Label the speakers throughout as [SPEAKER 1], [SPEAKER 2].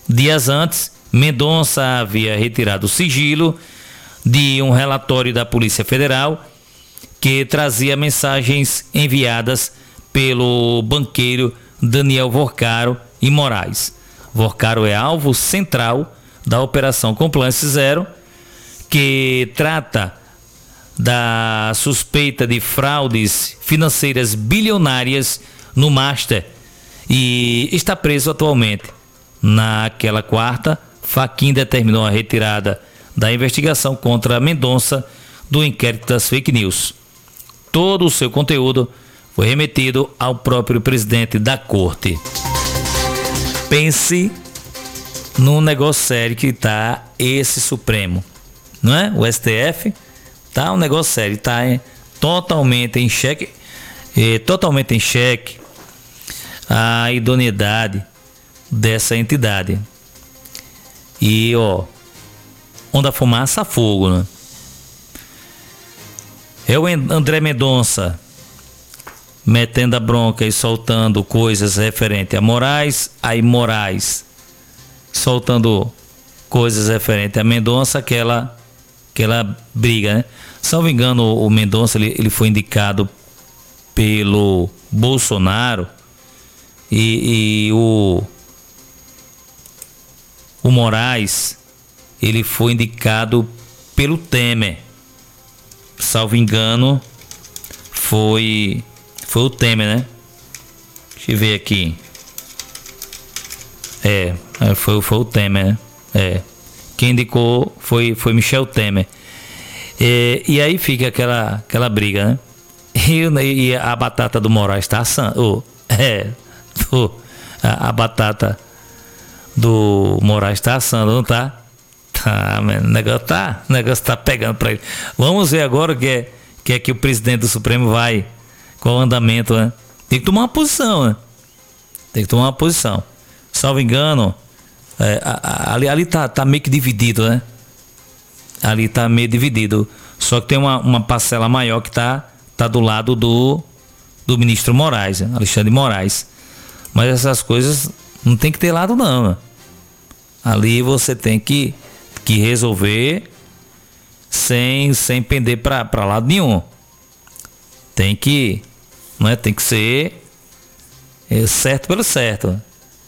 [SPEAKER 1] Dias antes, Mendonça havia retirado o sigilo de um relatório da Polícia Federal que trazia mensagens enviadas pelo banqueiro Daniel Vorcaro e Moraes. Vorcaro é alvo central da Operação Compliance Zero, que trata da suspeita de fraudes financeiras bilionárias no Master e está preso atualmente. Naquela quarta, Fachin determinou a retirada da investigação contra Mendonça do inquérito das fake news. Todo o seu conteúdo foi remetido ao próprio presidente da corte. Pense num negócio sério que está esse Supremo, não é? O STF tá um negócio sério, tá totalmente em xeque, a idoneidade dessa entidade. E onde a fumaça, fogo, né? É o André Mendonça metendo a bronca e soltando coisas referentes a Moraes, aí Moraes soltando coisas referentes a Mendonça, aquela briga, né? Salvo engano, o Mendonça ele foi indicado pelo Bolsonaro e o Moraes ele foi indicado pelo Temer. Salvo engano, foi o Temer, né? Deixa eu ver aqui. Foi o Temer, né? Quem indicou foi Michel Temer. E aí fica aquela briga, né? E a batata do Moraes está assando. A batata do Moraes está assando, não tá? Tá, o negócio tá pegando para ele. Vamos ver agora o que é que o presidente do Supremo vai, qual o andamento, né? Tem que tomar uma posição, né? Tem que tomar uma posição. Salvo engano, ali tá meio que dividido, né? Ali tá meio dividido. Só que tem uma parcela maior que tá do lado do ministro Moraes, né? Alexandre de Moraes. Mas essas coisas não tem que ter lado, não, né? Ali você tem que resolver sem pender para lado nenhum. Tem que ser certo pelo certo.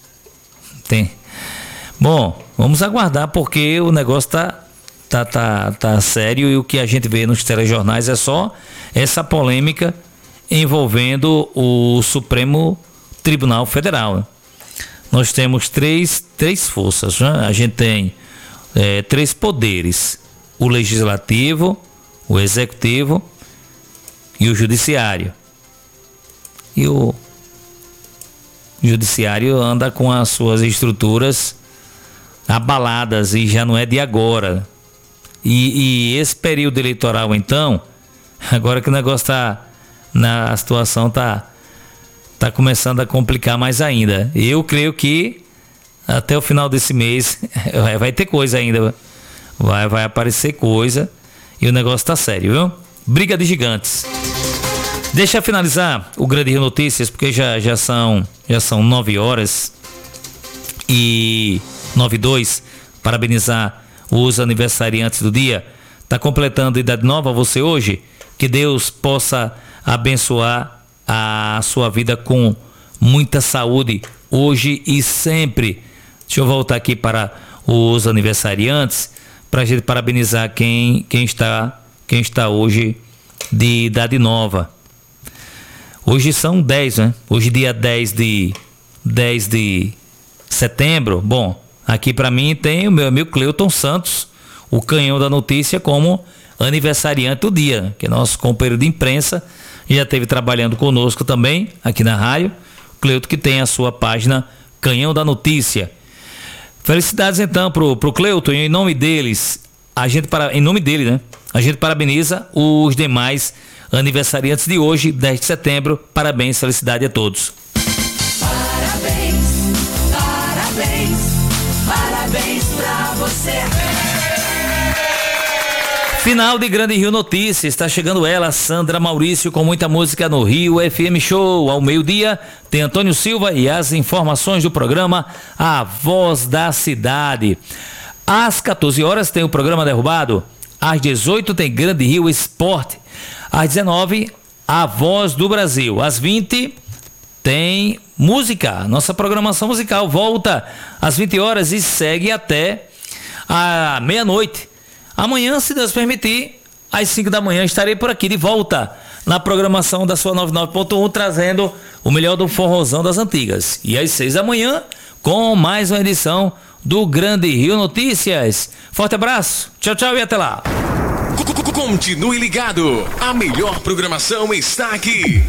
[SPEAKER 1] Bom, vamos aguardar, porque o negócio tá sério, e o que a gente vê nos telejornais é só essa polêmica envolvendo o Supremo Tribunal Federal, né? Nós temos três forças, né? A gente tem três poderes: o legislativo, o executivo e o judiciário. E o judiciário anda com as suas estruturas abaladas, e já não é de agora. E esse período eleitoral, então, agora que o negócio a situação tá começando a complicar mais ainda. Eu creio que até o final desse mês vai ter coisa ainda. Vai aparecer coisa, e o negócio tá sério, viu? Briga de gigantes. Deixa eu finalizar o Grande Rio Notícias, porque já são 9 horas e 9:02. Parabenizar os aniversariantes do dia. Tá completando idade nova você hoje? Que Deus possa abençoar a sua vida com muita saúde hoje e sempre. Deixa eu voltar aqui para os aniversariantes, para a gente parabenizar quem está hoje de idade nova. Hoje são 10, né? Hoje dia 10 de setembro. Bom, aqui para mim tem o meu amigo Cleuton Santos, o canhão da notícia, como aniversariante do dia, que é nosso companheiro de imprensa, já esteve trabalhando conosco também aqui na rádio. Cleuton, que tem a sua página Canhão da Notícia. Felicidades então pro Cleuton, em nome deles, em nome dele, né? A gente parabeniza os demais aniversariantes de hoje, 10 de setembro. Parabéns, felicidade a todos.
[SPEAKER 2] Parabéns, parabéns, parabéns pra você.
[SPEAKER 1] Final de Grande Rio Notícias, está chegando ela, Sandra Maurício, com muita música no Rio FM Show. Ao meio-dia tem Antônio Silva e as informações do programa A Voz da Cidade. Às 14 horas tem o programa Derrubado. Às 18 tem Grande Rio Esporte. Às 19, A Voz do Brasil. Às 20 tem música. Nossa programação musical volta às 20 horas e segue até a meia-noite. Amanhã, se Deus permitir, às 5 da manhã estarei por aqui de volta na programação da sua 99.1, trazendo o melhor do forrozão das antigas. E às 6 da manhã, com mais uma edição do Grande Rio Notícias. Forte abraço, tchau, tchau e até lá.
[SPEAKER 3] Continue ligado, a melhor programação está aqui.